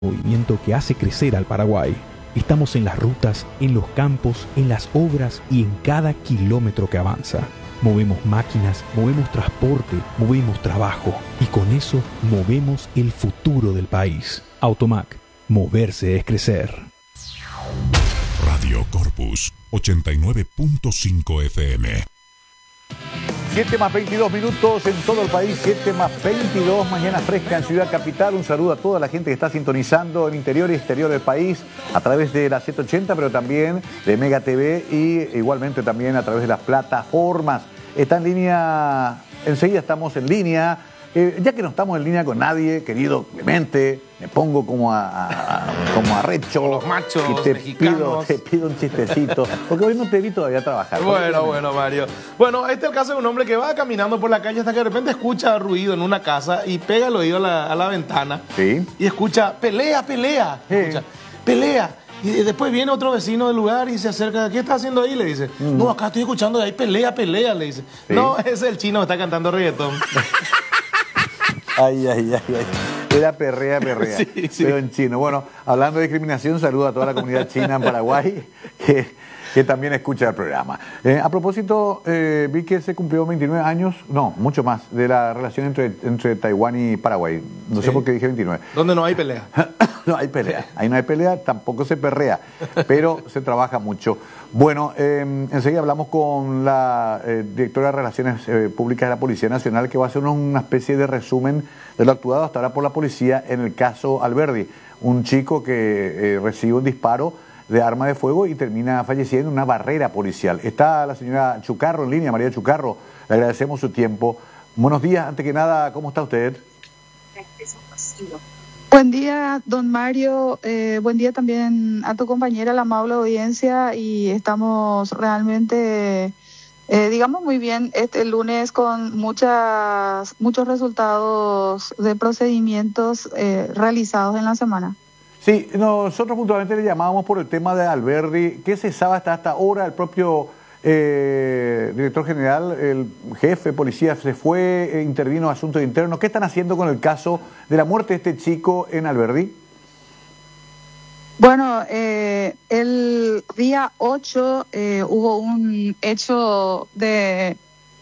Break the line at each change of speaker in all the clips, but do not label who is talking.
movimiento que hace crecer al Paraguay. Estamos en las rutas, en los campos, en las obras y en cada kilómetro que avanza. Movemos máquinas, movemos transporte, movemos trabajo y con eso movemos el futuro del país. Automac, moverse es crecer.
Radio Corpus 89.5 FM.
7:22 en todo el país, 7:22, mañana fresca en Ciudad Capital. Un saludo a toda la gente que está sintonizando en interior y exterior del país a través de la 780, pero también de Mega TV y igualmente también a través de las plataformas. Está en línea, enseguida estamos en línea. Ya que no estamos en línea con nadie, querido Clemente, me pongo como a recho.
Los machos
y te
mexicanos.
pido un chistecito, porque hoy no te vi todavía trabajar.
Bueno, Mario. Bueno, este es el caso de un hombre que va caminando por la calle hasta que de repente escucha ruido en una casa y pega el oído a la ventana.
Sí.
Y escucha, pelea.
Sí.
Escucha, pelea. Y después viene otro vecino del lugar y se acerca. ¿Qué está haciendo ahí? Le dice. No, acá estoy escuchando de ahí, pelea, le dice.
Sí.
No, ese es el chino que está cantando reggaetón.
Ay. Era perrea.
Sí.
Pero en chino. Bueno, hablando de discriminación, saludo a toda la comunidad china en Paraguay que también escucha el programa. A propósito, vi que se cumplió 29 años, no, mucho más, de la relación entre Taiwán y Paraguay. No sé por qué dije 29.
Donde no hay pelea.
No hay pelea. Ahí no hay pelea, tampoco se perrea, pero se trabaja mucho. Bueno, enseguida hablamos con la directora de Relaciones Públicas de la Policía Nacional, que va a hacer una especie de resumen de lo actuado hasta ahora por la policía en el caso Alberdi, un chico que recibe un disparo de arma de fuego y termina falleciendo en una barrera policial. Está la señora Chucarro en línea, María Chucarro, le agradecemos su tiempo. Buenos días, antes que nada, ¿cómo está usted?
Buen día, don Mario. Buen día también a tu compañera, la amable audiencia. Y estamos realmente, digamos, muy bien este lunes con muchos resultados de procedimientos realizados en la semana.
Sí, nosotros puntualmente le llamábamos por el tema de Alberdi. ¿Qué se sabe hasta ahora? El propio director general, el jefe de policía se fue, intervino en asuntos internos. ¿Qué están haciendo con el caso de la muerte de este chico en Alberdi?
Bueno, el día 8 hubo un hecho de...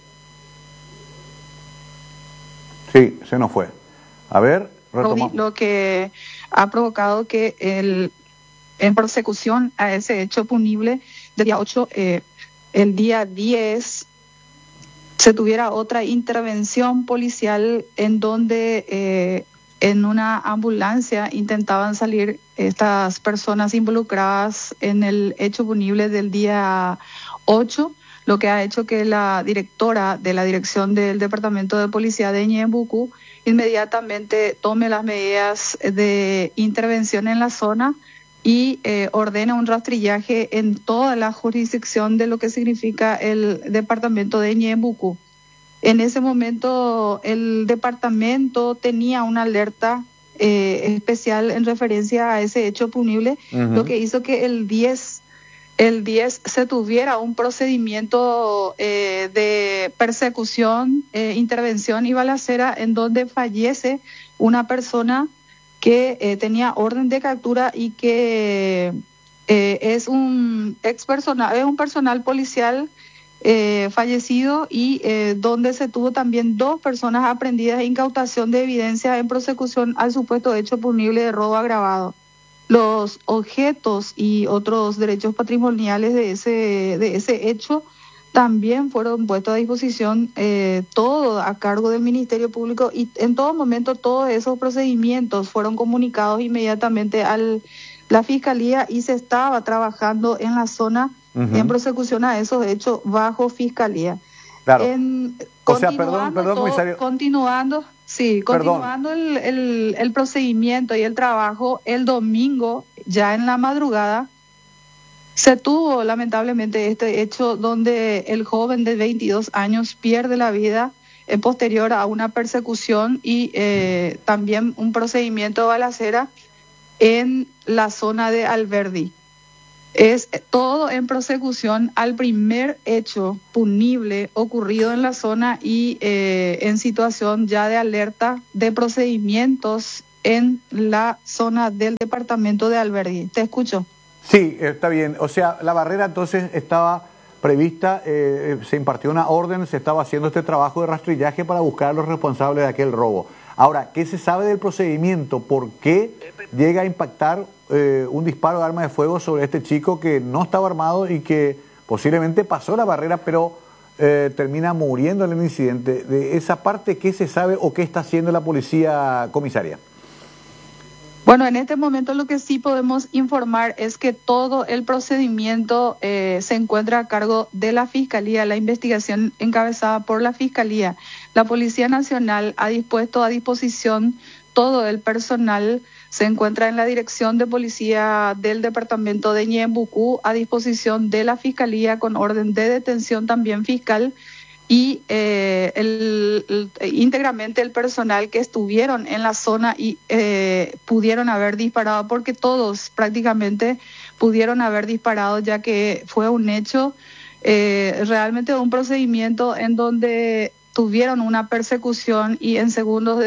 Sí, se nos fue. A ver, retomamos.
Lo que ha provocado que en persecución a ese hecho punible del día 8, el día 10 se tuviera otra intervención policial en donde en una ambulancia intentaban salir estas personas involucradas en el hecho punible del día 8, lo que ha hecho que la directora de la dirección del Departamento de Policía de Ñembucú inmediatamente tome las medidas de intervención en la zona y ordena un rastrillaje en toda la jurisdicción de lo que significa el departamento de Ñembucú. En ese momento el departamento tenía una alerta especial en referencia a ese hecho punible, lo que hizo que el 10 se tuviera un procedimiento de persecución, intervención y balacera en donde fallece una persona que tenía orden de captura y que es un personal policial fallecido y donde se tuvo también 2 personas aprehendidas e incautación de evidencia en prosecución al supuesto hecho punible de robo agravado. Los objetos y otros derechos patrimoniales de ese hecho también fueron puestos a disposición, todo a cargo del Ministerio Público, y en todo momento todos esos procedimientos fueron comunicados inmediatamente a la Fiscalía y se estaba trabajando en la zona en prosecución a esos hechos bajo Fiscalía.
Claro. Perdón, comisario.
Continuando el procedimiento y el trabajo, el domingo, ya en la madrugada, se tuvo lamentablemente este hecho donde el joven de 22 años pierde la vida posterior a una persecución y también un procedimiento de balacera en la zona de Alberdi. Es todo en prosecución al primer hecho punible ocurrido en la zona y en situación ya de alerta de procedimientos en la zona del departamento de Alberdi. Te escucho.
Sí, está bien. O sea, la barrera entonces estaba prevista, se impartió una orden, se estaba haciendo este trabajo de rastrillaje para buscar a los responsables de aquel robo. Ahora, ¿qué se sabe del procedimiento? ¿Por qué llega a impactar un disparo de arma de fuego sobre este chico que no estaba armado y que posiblemente pasó la barrera, pero termina muriendo en el incidente? De esa parte, ¿qué se sabe o qué está haciendo la policía comisaria?
Bueno, en este momento lo que sí podemos informar es que todo el procedimiento se encuentra a cargo de la Fiscalía, la investigación encabezada por la Fiscalía. La Policía Nacional ha dispuesto a disposición todo el personal, se encuentra en la Dirección de Policía del Departamento de Ñembucú, a disposición de la Fiscalía con orden de detención también fiscal, y íntegramente el personal que estuvieron en la zona y pudieron haber disparado, porque todos prácticamente pudieron haber disparado, ya que fue un hecho, realmente un procedimiento en donde tuvieron una persecución y en segundos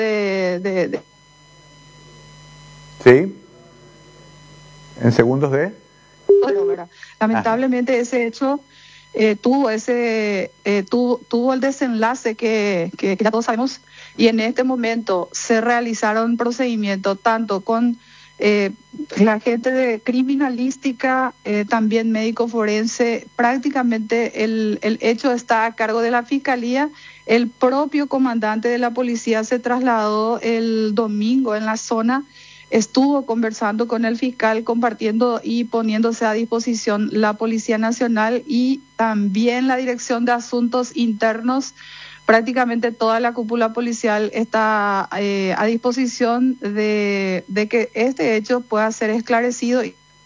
Sí, en segundos de...
Lamentablemente ese hecho tuvo el desenlace que ya todos sabemos, y en este momento se realizaron procedimientos tanto con la gente de criminalística, también médico forense. Prácticamente el hecho está a cargo de la Fiscalía. El propio comandante de la policía se trasladó el domingo en la zona, estuvo conversando con el fiscal, compartiendo y poniéndose a disposición la Policía Nacional y también la Dirección de Asuntos Internos. Prácticamente toda la cúpula policial está a disposición de que este hecho pueda ser esclarecido.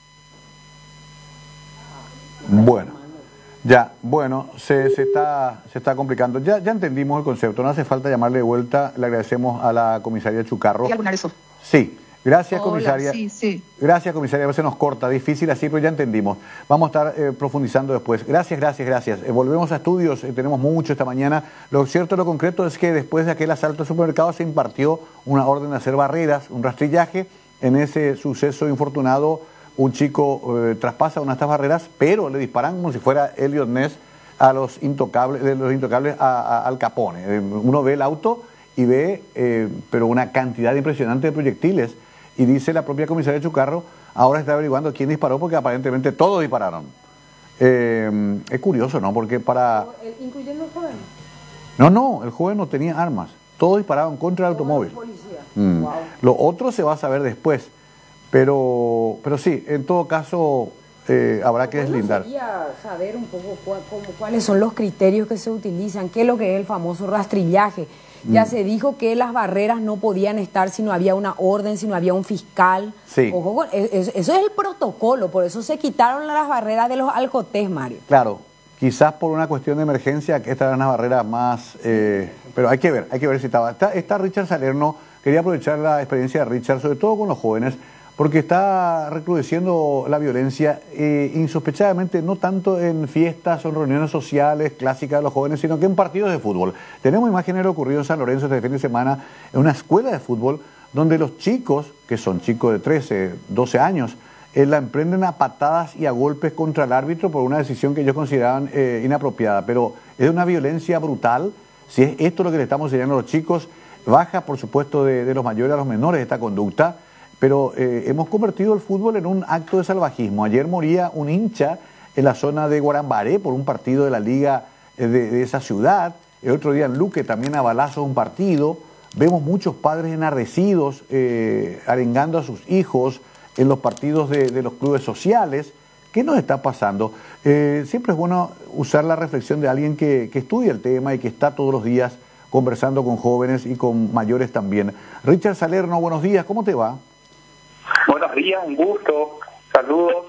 Bueno, se está complicando. Ya entendimos el concepto, no hace falta llamarle de vuelta. Le agradecemos a la comisaria Chucarro. Sí. Gracias, comisaria.
Sí.
Gracias, comisaria. A veces nos corta, difícil así, pero ya entendimos. Vamos a estar profundizando después. Gracias. Volvemos a estudios, tenemos mucho esta mañana. Lo cierto, lo concreto es que después de aquel asalto al supermercado se impartió una orden de hacer barreras, un rastrillaje. En ese suceso infortunado, un chico traspasa una de estas barreras, pero le disparan como si fuera Elliot Ness a los intocables, al Capone. Uno ve el auto y ve, pero una cantidad impresionante de proyectiles. Y dice la propia comisaria Chucarro, ahora está averiguando quién disparó, porque aparentemente todos dispararon. Es curioso, ¿no? Porque ¿incluyendo el joven? No, el joven no tenía armas. Todos dispararon contra el automóvil. Wow. Lo otro se va a saber después. Pero sí, en todo caso, habrá que deslindar.
Quería saber un poco cuáles son los criterios que se utilizan, qué es lo que es el famoso rastrillaje. Ya se dijo que las barreras no podían estar si no había una orden, si no había un fiscal.
Sí.
Ojo, eso es el protocolo, por eso se quitaron las barreras de los alcotés, Mario.
Claro, quizás por una cuestión de emergencia, que estas eran las barreras más... pero hay que ver si estaba. Está Richard Salerno. Quería aprovechar la experiencia de Richard, sobre todo con los jóvenes, porque está recrudeciendo la violencia insospechadamente, no tanto en fiestas o en reuniones sociales clásicas de los jóvenes, sino que en partidos de fútbol. Tenemos imágenes de lo ocurrido en San Lorenzo este fin de semana, en una escuela de fútbol, donde los chicos, que son chicos de 13, 12 años, la emprenden a patadas y a golpes contra el árbitro por una decisión que ellos consideraban inapropiada. Pero es una violencia brutal. Si es esto lo que le estamos enseñando a los chicos, baja, por supuesto, de los mayores a los menores esta conducta. Pero hemos convertido el fútbol en un acto de salvajismo. Ayer moría un hincha en la zona de Guarambaré por un partido de la liga de esa ciudad. El otro día en Luque también a balazos un partido. Vemos muchos padres enardecidos arengando a sus hijos en los partidos de los clubes sociales. ¿Qué nos está pasando? Siempre es bueno usar la reflexión de alguien que estudia el tema y que está todos los días conversando con jóvenes y con mayores también. Richard Salerno, buenos días, ¿cómo te va?
Buenos días, un gusto. Saludos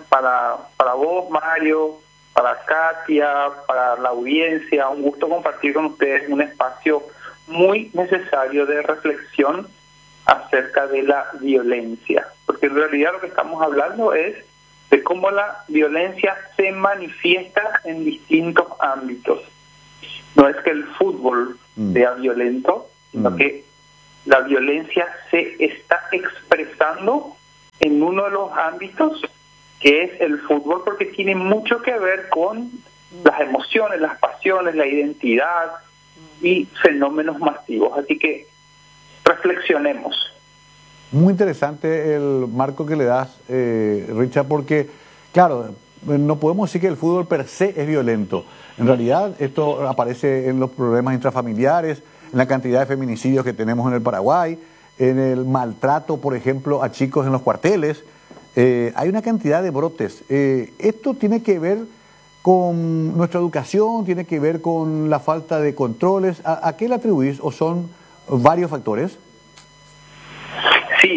para vos, Mario, para Katia, para la audiencia. Un gusto compartir con ustedes un espacio muy necesario de reflexión acerca de la violencia. Porque en realidad lo que estamos hablando es de cómo la violencia se manifiesta en distintos ámbitos. No es que el fútbol sea violento, sino que la violencia se está expresando en uno de los ámbitos que es el fútbol, porque tiene mucho que ver con las emociones, las pasiones, la identidad y fenómenos masivos. Así que reflexionemos.
Muy interesante el marco que le das, Richard, porque, claro, no podemos decir que el fútbol per se es violento. En realidad, esto aparece en los problemas intrafamiliares, en la cantidad de feminicidios que tenemos en el Paraguay, en el maltrato, por ejemplo, a chicos en los cuarteles. Hay una cantidad de brotes. Esto tiene que ver con nuestra educación, tiene que ver con la falta de controles. ¿A qué le atribuís o son varios factores?
Sí.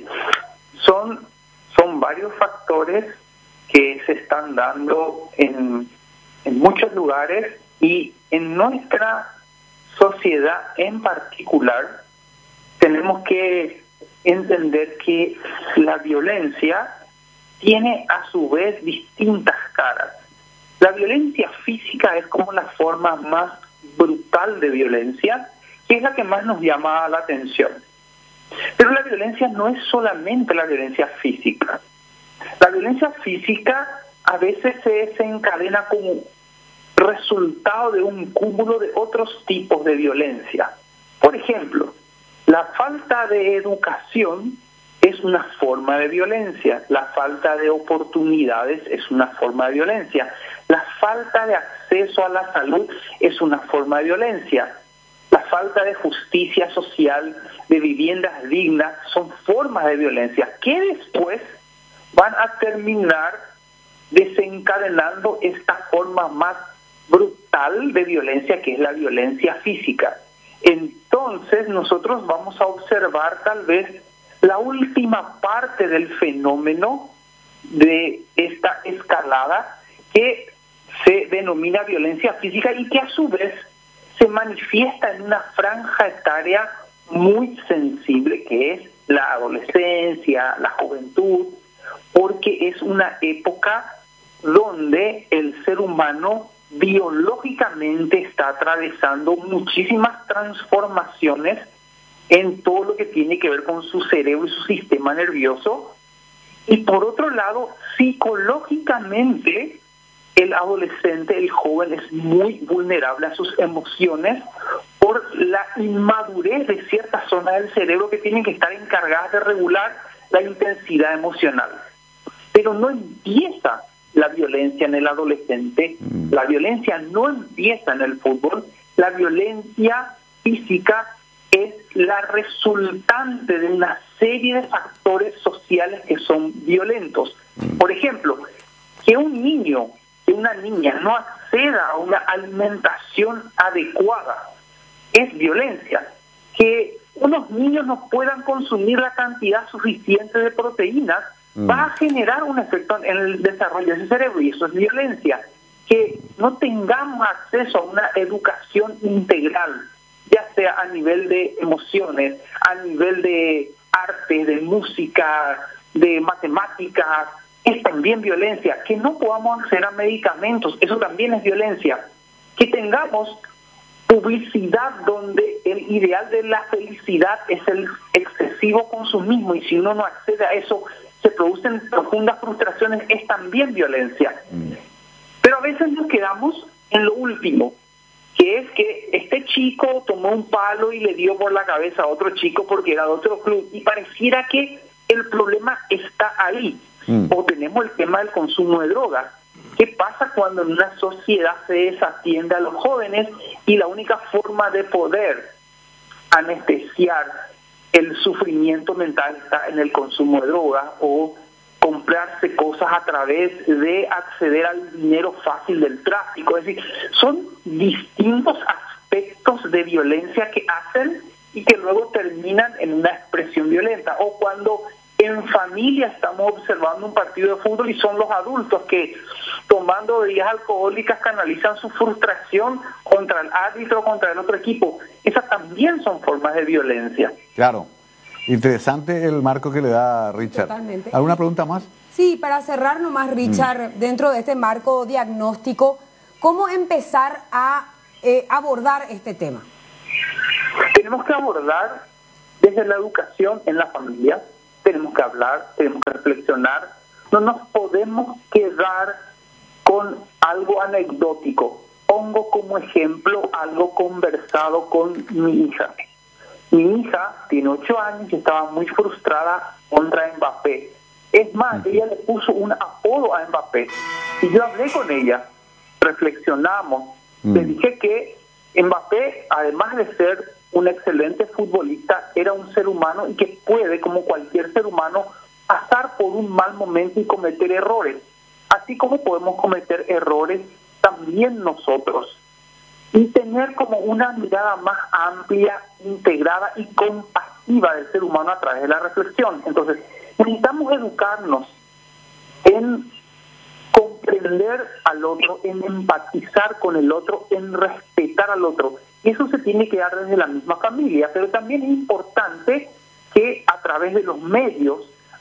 Son varios factores que se están dando en muchos lugares, y en nuestra sociedad en particular tenemos que entender que la violencia tiene a su vez distintas caras. La violencia física es como la forma más brutal de violencia, que es la que más nos llama la atención. Pero la violencia no es solamente la violencia física. La violencia física a veces se desencadena como resultado de un cúmulo de otros tipos de violencia. Por ejemplo, la falta de educación es una forma de violencia, la falta de oportunidades es una forma de violencia, la falta de acceso a la salud es una forma de violencia, la falta de justicia social, de viviendas dignas, son formas de violencia que después van a terminar desencadenando esta forma más brutal de violencia, que es la violencia física. Entonces nosotros vamos a observar tal vez la última parte del fenómeno de esta escalada, que se denomina violencia física y que a su vez se manifiesta en una franja etaria muy sensible, que es la adolescencia, la juventud, porque es una época donde el ser humano biológicamente está atravesando muchísimas transformaciones en todo lo que tiene que ver con su cerebro y su sistema nervioso, y por otro lado, psicológicamente el adolescente, el joven, es muy vulnerable a sus emociones por la inmadurez de ciertas zonas del cerebro que tienen que estar encargadas de regular la intensidad emocional. Pero no empieza la violencia en el adolescente, la violencia no empieza en el fútbol, la violencia física es la resultante de una serie de factores sociales que son violentos. Por ejemplo, que un niño, que una niña no acceda a una alimentación adecuada es violencia. Que unos niños no puedan consumir la cantidad suficiente de proteínas va a generar un efecto en el desarrollo de ese cerebro, y eso es violencia. Que no tengamos acceso a una educación integral, ya sea a nivel de emociones, a nivel de arte, de música, de matemáticas, es también violencia. Que no podamos acceder a medicamentos, eso también es violencia. Que tengamos publicidad donde el ideal de la felicidad es el excesivo consumismo, y si uno no accede a eso se producen profundas frustraciones, es también violencia. Pero a veces nos quedamos en lo último, que es que este chico tomó un palo y le dio por la cabeza a otro chico porque era de otro club, y pareciera que el problema está ahí. O tenemos el tema del consumo de drogas. ¿Qué pasa cuando en una sociedad se desatiende a los jóvenes y la única forma de poder anestesiar el sufrimiento mental está en el consumo de drogas o comprarse cosas a través de acceder al dinero fácil del tráfico? Es decir, son distintos aspectos de violencia que hacen y que luego terminan en una expresión violenta. O cuando en familia estamos observando un partido de fútbol y son los adultos que, tomando bebidas alcohólicas, canalizan su frustración contra el árbitro, contra el otro equipo. Esas también son formas de violencia.
Claro. Interesante el marco que le da Richard.
Totalmente.
¿Alguna pregunta más?
Sí, para cerrar nomás, Richard, dentro de este marco diagnóstico, ¿cómo empezar a abordar este tema?
Tenemos que abordar Desde la educación en la familia tenemos que hablar, tenemos que reflexionar. No nos podemos quedar con algo anecdótico. Pongo como ejemplo algo conversado con mi hija. Mi hija tiene 8 años y estaba muy frustrada contra Mbappé. Es más, ella le puso un apodo a Mbappé. Y yo hablé con ella, reflexionamos, le dije que Mbappé, además de ser un excelente futbolista, era un ser humano y que puede, como cualquier ser humano, pasar por un mal momento y cometer errores. Así como podemos cometer errores también nosotros. Y tener como una mirada más amplia, integrada y compasiva del ser humano a través de la reflexión. Entonces, necesitamos educarnos en comprender al otro, en empatizar con el otro, en respetar al otro. Y eso se tiene que dar desde la misma familia, pero también es importante que a través de los medios,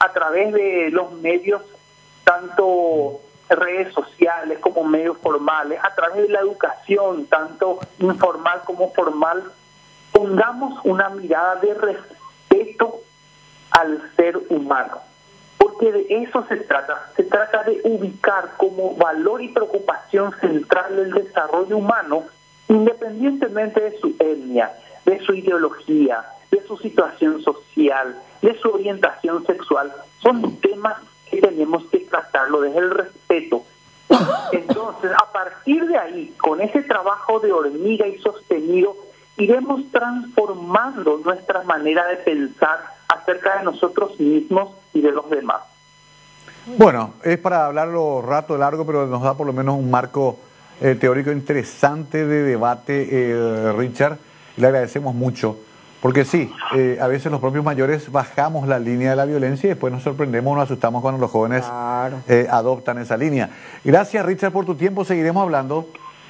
tanto redes sociales como medios formales, a través de la educación, tanto informal como formal, pongamos una mirada de respeto al ser humano. Porque de eso se trata de ubicar como valor y preocupación central el desarrollo humano, independientemente de su etnia, de su ideología, de su situación social, de su orientación sexual. Son temas que tenemos que tratarlo desde el respeto. Entonces, a partir de ahí, con ese trabajo de hormiga y sostenido, iremos transformando nuestra manera de pensar acerca de nosotros mismos y de los demás.
Bueno, es para hablarlo rato largo, pero nos da por lo menos un marco teórico interesante de debate, Richard. Le agradecemos mucho. Porque sí, a veces los propios mayores bajamos la línea de la violencia y después nos sorprendemos, nos asustamos cuando los jóvenes adoptan esa línea. Gracias, Richard, por tu tiempo. Seguiremos hablando.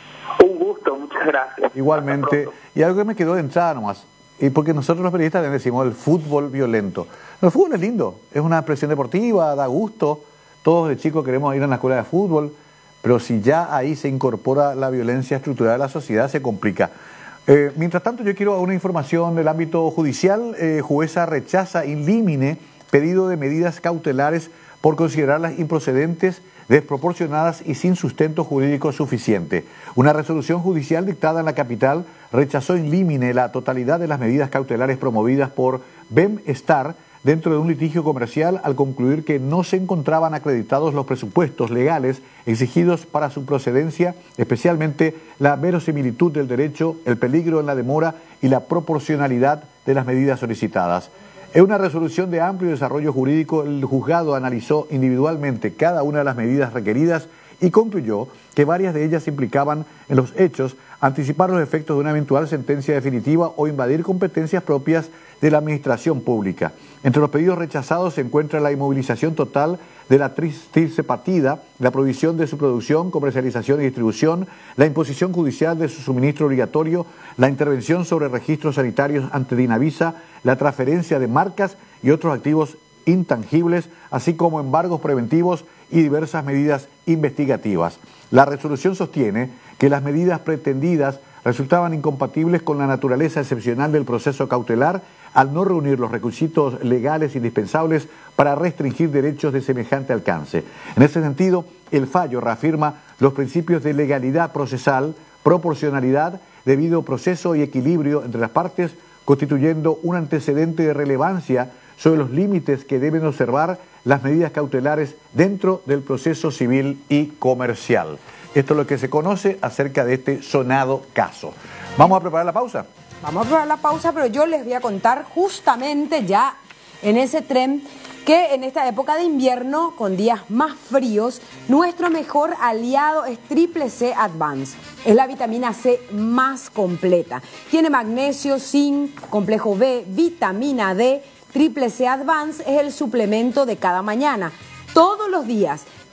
Un gusto, muchas gracias.
Igualmente. Y algo que me quedó de entrada nomás, y porque nosotros los periodistas le decimos el fútbol violento. El fútbol es lindo, es una expresión deportiva, da gusto. Todos de chicos queremos ir a la escuela de fútbol, pero si ya ahí se incorpora la violencia estructural de la sociedad, se complica. Mientras tanto, yo quiero una información del ámbito judicial. Jueza rechaza in limine pedido de medidas cautelares por considerarlas improcedentes, desproporcionadas y sin sustento jurídico suficiente. Una resolución judicial dictada en la capital rechazó in limine la totalidad de las medidas cautelares promovidas por BEMStar dentro de un litigio comercial al concluir que no se encontraban acreditados los presupuestos legales exigidos para su procedencia, especialmente la verosimilitud del derecho, el peligro en la demora y la proporcionalidad de las medidas solicitadas. En una resolución de amplio desarrollo jurídico, el juzgado analizó individualmente cada una de las medidas requeridas y concluyó que varias de ellas implicaban en los hechos anticipar los efectos de una eventual sentencia definitiva o invadir competencias propias de la administración pública. Entre los pedidos rechazados se encuentra la inmovilización total de la tríplice partida, la prohibición de su producción, comercialización y distribución, la imposición judicial de su suministro obligatorio, la intervención sobre registros sanitarios ante Dinavisa, la transferencia de marcas y otros activos intangibles, así como embargos preventivos y diversas medidas investigativas. La resolución sostiene que las medidas pretendidas resultaban incompatibles con la naturaleza excepcional del proceso cautelar al no reunir los requisitos legales indispensables para restringir derechos de semejante alcance. En ese sentido, el fallo reafirma los principios de legalidad procesal, proporcionalidad, debido proceso y equilibrio entre las partes, constituyendo un antecedente de relevancia sobre los límites que deben observar las medidas cautelares dentro del proceso civil y comercial. Esto es lo que se conoce acerca de este sonado caso. ¿Vamos a preparar la pausa?
Vamos a preparar la pausa, pero yo les voy a contar justamente ya en ese tren que en esta época de invierno, con días más fríos, nuestro mejor aliado es Triple C Advance. Es la vitamina C más completa. Tiene magnesio, zinc, complejo B, vitamina D. Triple C Advance es el suplemento de cada mañana. Todos los días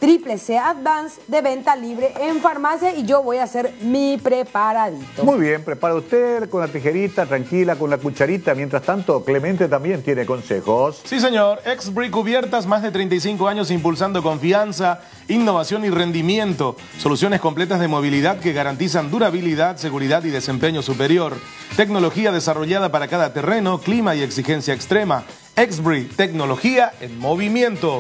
Triple C Advance de venta libre en farmacia y yo voy a hacer mi preparadito.
Muy bien, prepara usted con la tijerita, tranquila, con la cucharita. Mientras tanto, Clemente también tiene consejos.
Sí, señor. Exbri Cubiertas, más de 35 años impulsando confianza, innovación y rendimiento. Soluciones completas de movilidad que garantizan durabilidad, seguridad y desempeño superior. Tecnología desarrollada para cada terreno, clima y exigencia extrema. Exbri, tecnología en movimiento.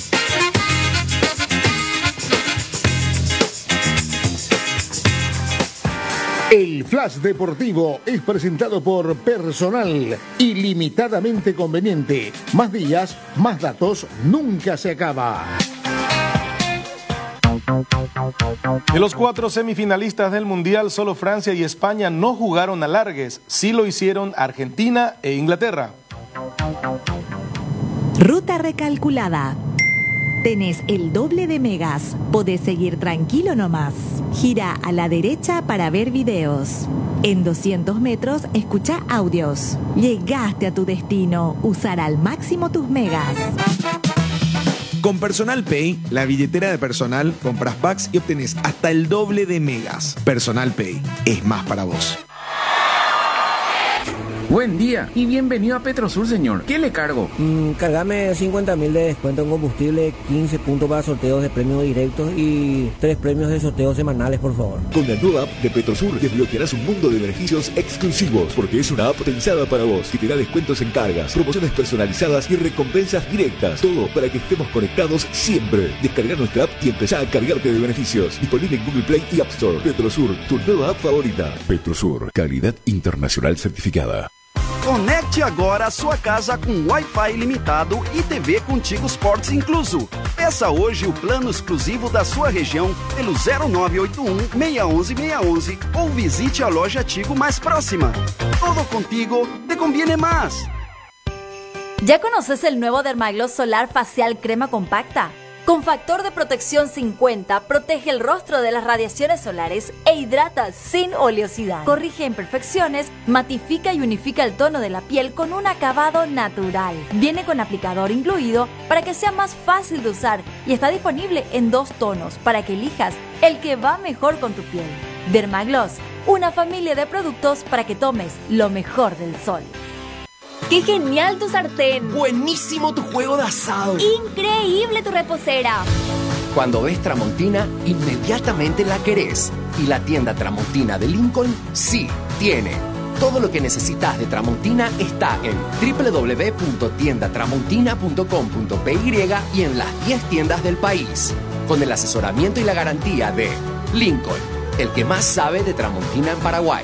El Flash Deportivo es presentado por Personal, ilimitadamente conveniente. Más días, más datos, nunca se acaba.
De los 4 semifinalistas del Mundial, solo Francia y España no jugaron alargues. Sí lo hicieron Argentina e Inglaterra.
Ruta recalculada. Tenés el doble de megas. Podés seguir tranquilo nomás. Gira a la derecha para ver videos. En 200 metros, escucha audios. Llegaste a tu destino. Usar al máximo tus megas.
Con Personal Pay, la billetera de Personal, compras packs y obtenés hasta el doble de megas. Personal Pay es más para vos.
Buen día y bienvenido a Petrosur, señor. ¿Qué le cargo?
Cargame 50.000 de descuento en combustible, 15 puntos para sorteos de premios directos y 3 premios de sorteos semanales, por favor.
Con la nueva app de Petrosur desbloquearás un mundo de beneficios exclusivos, porque es una app pensada para vos, que te da descuentos en cargas, promociones personalizadas y recompensas directas. Todo para que estemos conectados siempre. Descarga nuestra app y empezá a cargarte de beneficios. Disponible en Google Play y App Store. Petrosur, tu nueva app favorita.
Petrosur, calidad internacional certificada.
Conecte agora a sua casa com Wi-Fi ilimitado e TV Contigo Sports incluso. Peça hoje o plano exclusivo da sua região pelo 0981-611-611 ou visite a loja Tigo mais próxima. Todo contigo te conviene más.
¿Ya conoces el nuevo Dermagloss Solar Facial Crema Compacta? Con factor de protección 50, protege el rostro de las radiaciones solares e hidrata sin oleosidad. Corrige imperfecciones, matifica y unifica el tono de la piel con un acabado natural. Viene con aplicador incluido para que sea más fácil de usar y está disponible en 2 tonos para que elijas el que va mejor con tu piel. Dermagloss, una familia de productos para que tomes lo mejor del sol.
¡Qué genial tu sartén!
¡Buenísimo tu juego de asado!
¡Increíble tu reposera!
Cuando ves Tramontina, inmediatamente la querés. Y la tienda Tramontina de Lincoln sí tiene. Todo lo que necesitas de Tramontina está en www.tiendatramontina.com.py y en las 10 tiendas del país. Con el asesoramiento y la garantía de Lincoln, el que más sabe de Tramontina en Paraguay.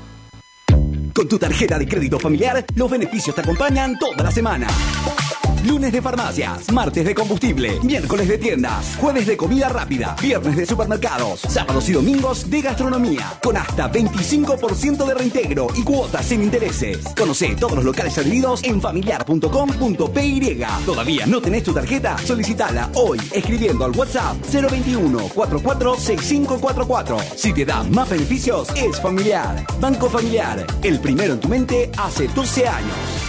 Con tu tarjeta de crédito familiar, los beneficios te acompañan toda la semana. Lunes de farmacias, martes de combustible, miércoles de tiendas, jueves de comida rápida, viernes de supermercados, sábados y domingos de gastronomía, con hasta 25% de reintegro y cuotas sin intereses. Conocé todos los locales adheridos en familiar.com.py. ¿Todavía no tenés tu tarjeta? Solicitala hoy escribiendo al WhatsApp 021 44 6544. Si te da más beneficios, es Familiar. Banco Familiar, el primero en tu mente hace 12 años.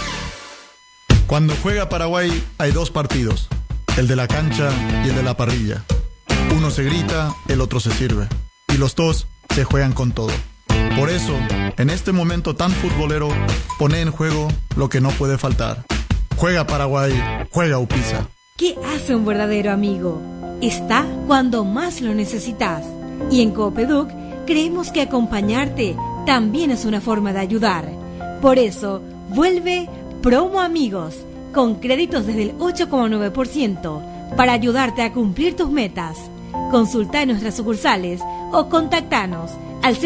Cuando juega Paraguay hay 2 partidos, el de la cancha y el de la parrilla. Uno se grita, el otro se sirve. Y los 2 se juegan con todo. Por eso, en este momento tan futbolero, pone en juego lo que no puede faltar. Juega Paraguay, juega Upisa.
¿Qué hace un verdadero amigo? Está cuando más lo necesitas. Y en Coopeduc creemos que acompañarte también es una forma de ayudar. Por eso, vuelve Promo Amigos, con créditos desde el 8,9% para ayudarte a cumplir tus metas. Consulta en nuestras sucursales o contactanos al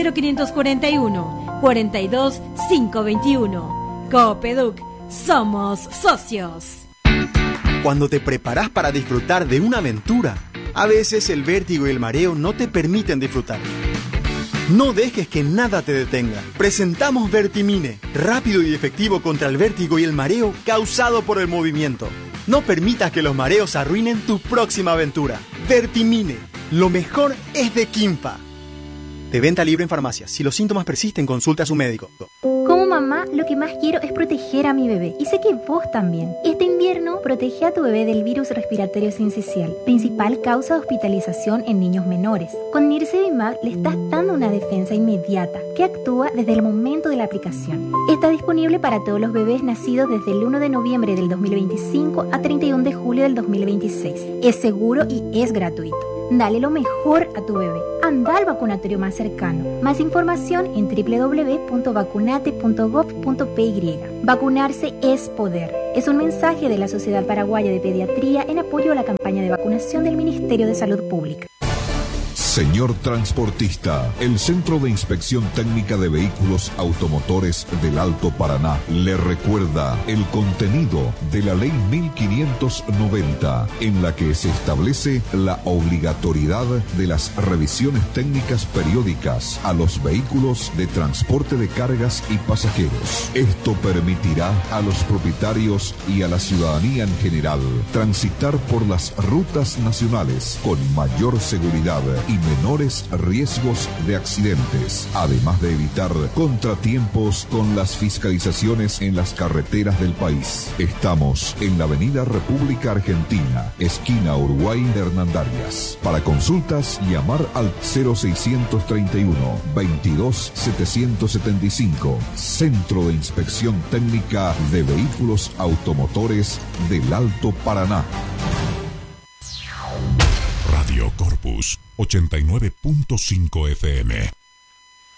0541 42 521. Coopeduc, somos socios.
Cuando te preparas para disfrutar de una aventura, a veces el vértigo y el mareo no te permiten disfrutar. No dejes que nada te detenga. Presentamos Vertimine, rápido y efectivo contra el vértigo y el mareo causado por el movimiento. No permitas que los mareos arruinen tu próxima aventura. Vertimine, lo mejor es de Quimpa. De venta libre en farmacias. Si los síntomas persisten, consulta a su médico.
Como mamá, lo que más quiero es proteger a mi bebé. Y sé que vos también. Este
invierno, protege a tu bebé del virus respiratorio sincicial, principal causa de hospitalización en niños menores. Con Nirsevimab le estás dando una defensa inmediata que actúa desde el momento de la aplicación. Está disponible para todos los bebés nacidos desde el 1 de noviembre del 2025 a 31 de julio del 2026. Es seguro y es gratuito. Dale lo mejor a tu bebé. Anda al vacunatorio más cercano. Más información en www.vacunate.gov.py. Vacunarse es poder. Es un mensaje de la Sociedad Paraguaya de Pediatría en apoyo a la campaña de vacunación del Ministerio de Salud Pública.
Señor transportista, el Centro de Inspección Técnica de Vehículos Automotores del Alto Paraná le recuerda el contenido de la Ley 1590, en la que se establece la obligatoriedad de las revisiones técnicas periódicas a los vehículos de transporte de cargas y pasajeros. Esto permitirá a los propietarios y a la ciudadanía en general transitar por las rutas nacionales con mayor seguridad y menores riesgos de accidentes, además de evitar contratiempos con las fiscalizaciones en las carreteras del país. Estamos en la Avenida República Argentina, esquina Uruguay de Hernandarias. Para consultas, llamar al 0631 22 775, Centro de Inspección Técnica de Vehículos Automotores del Alto Paraná.
Radio Corpus 89.5 FM.